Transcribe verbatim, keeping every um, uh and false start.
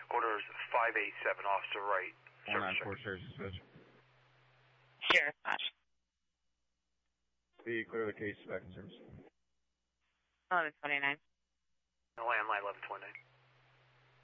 Orders five eight seven, Officer Wright. one nine four, Sheriff's Dispatch. Sheriff Dispatch. Be clear the case back in service. eleven twenty-nine. No, landline eleven twenty-nine.